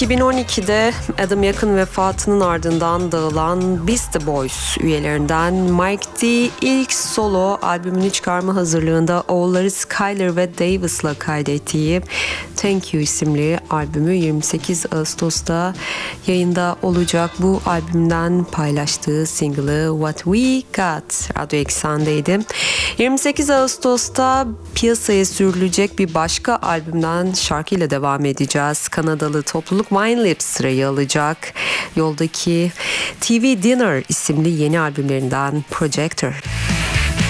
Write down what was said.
2012'de Adam Yakın vefatının ardından dağılan Beastie Boys üyelerinden Mike D ilk solo albümünü çıkarma hazırlığında oğulları Skyler ve Davis'la kaydettiği Thank You isimli albümü 28 Ağustos'ta yayında olacak. Bu albümden paylaştığı single'ı What We Got Radyo Eksen'deydi. 28 Ağustos'ta piyasaya sürülecek bir başka albümden şarkıyla devam edeceğiz. Kanadalı topluluk Wine Lips sırayı alacak. Yoldaki TV Dinner isimli yeni albümlerinden Projector.